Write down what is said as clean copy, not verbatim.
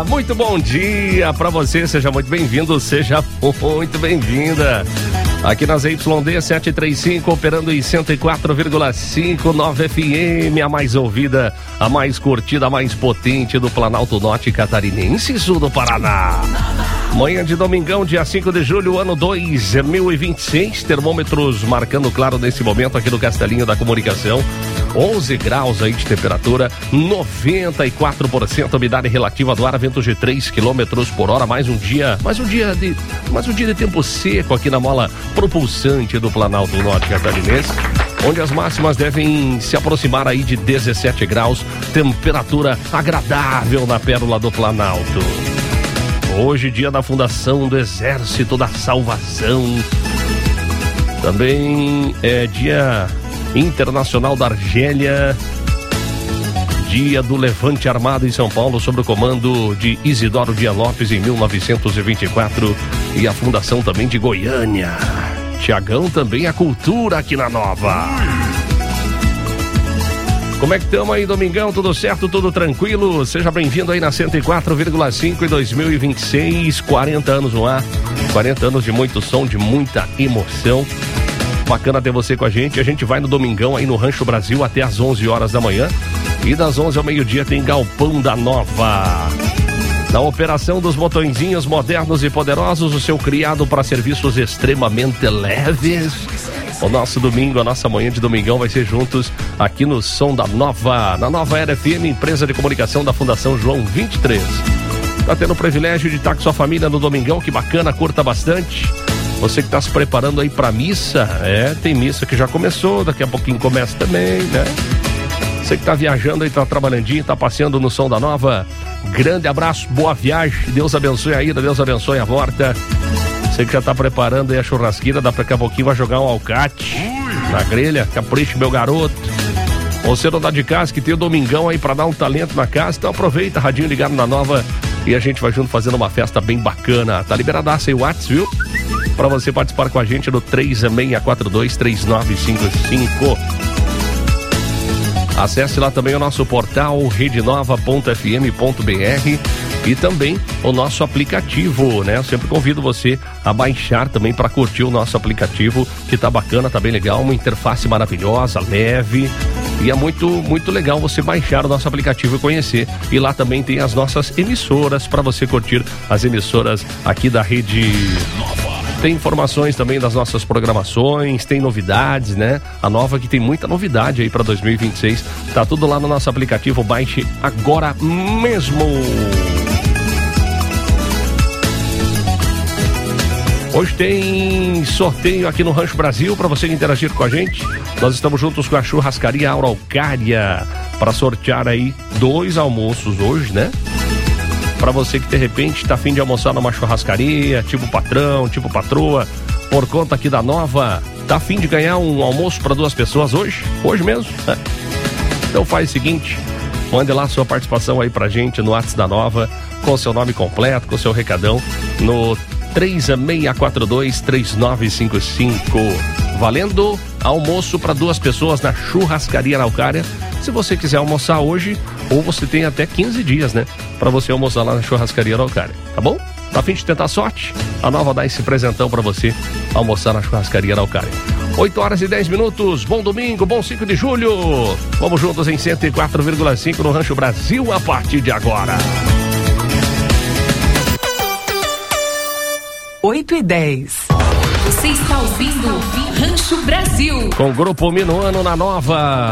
Muito bom dia para você, seja muito bem-vindo, seja muito bem-vinda. Aqui na ZYD 735, operando em 104,5 9 FM, a mais ouvida, a mais curtida, a mais potente do Planalto Norte Catarinense, sul do Paraná. Manhã de domingão, dia 5 de julho, ano 2026, termômetros marcando claro nesse momento aqui no Castelinho da Comunicação, 11 graus aí de temperatura, 94% umidade relativa do ar, ventos de 3 km por hora, mais um dia de tempo seco aqui na mola propulsante do Planalto Norte Catarinense, onde as máximas devem se aproximar aí de 17 graus, temperatura agradável na pérola do Planalto. Hoje, dia da fundação do Exército da Salvação. Também é dia internacional da Argélia. Dia do Levante Armado em São Paulo, sob o comando de Isidoro Dias Lopes em 1924. E a fundação também de Goiânia. Tiagão também a cultura aqui na Nova. Como é que estamos aí, domingão? Tudo certo? Tudo tranquilo? Seja bem-vindo aí na 104,5 em 2026, 40 anos no ar, 40 anos de muito som, de muita emoção. Bacana ter você com a gente. A gente vai no domingão aí no Rancho Brasil até às 11 horas da manhã. E das 11 ao meio-dia tem Galpão da Nova. Na operação dos botõezinhos modernos e poderosos, o seu criado para serviços extremamente leves. O nosso domingo, a nossa manhã de domingão vai ser juntos aqui no Som da Nova, na Nova Era FM, empresa de comunicação da Fundação João 23. Tá tendo o privilégio de estar com sua família no domingão, que bacana, curta bastante. Você que tá se preparando aí pra missa, tem missa que já começou, daqui a pouquinho começa também, né? Você que tá viajando aí, tá trabalhandinho, tá passeando no Som da Nova, grande abraço, boa viagem, Deus abençoe a ida, Deus abençoe a volta. Você que já tá preparando aí a churrasqueira, daqui a pouquinho vai jogar um alcate na grelha, capricho meu garoto. Você não dá de casa, que tem o domingão aí pra dar um talento na casa, então aproveita, radinho ligado na Nova e a gente vai junto fazendo uma festa bem bacana. Tá liberadaço aí o WhatsApp, viu? Pra você participar com a gente no 3642-3955. Acesse lá também o nosso portal redenova.fm.br e também o nosso aplicativo, né? Eu sempre convido você a baixar também para curtir o nosso aplicativo, que tá bacana, tá bem legal, uma interface maravilhosa, leve, e é muito, muito legal você baixar o nosso aplicativo e conhecer. E lá também tem as nossas emissoras para você curtir as emissoras aqui da Rede Nova. Tem informações também das nossas programações, tem novidades, né? A Nova que tem muita novidade aí para 2026. Tá tudo lá no nosso aplicativo, baixe agora mesmo. Hoje tem sorteio aqui no Rancho Brasil para você interagir com a gente. Nós estamos juntos com a Churrascaria Araucária para sortear aí 2 almoços hoje, né? Para você que de repente está a fim de almoçar numa churrascaria, tipo patrão, tipo patroa, por conta aqui da Nova, tá a fim de ganhar um almoço para 2 pessoas hoje mesmo, né? Então faz o seguinte, mande lá sua participação aí pra gente no WhatsApp da Nova, com seu nome completo, com seu recadão, no 3642-3955. Valendo almoço para 2 pessoas na Churrascaria Araucária. Se você quiser almoçar hoje, ou você tem até 15 dias, né? Para você almoçar lá na Churrascaria Araucária, tá bom? Tá a fim de tentar sorte? A Nova dá esse presentão para você almoçar na Churrascaria Araucária. 8 horas e 10 minutos, bom domingo, bom 5 de julho. Vamos juntos em 104,5 no Rancho Brasil a partir de agora. 8 e 10. Você está ouvindo Rancho Brasil. Com o Grupo Minuano na Nova.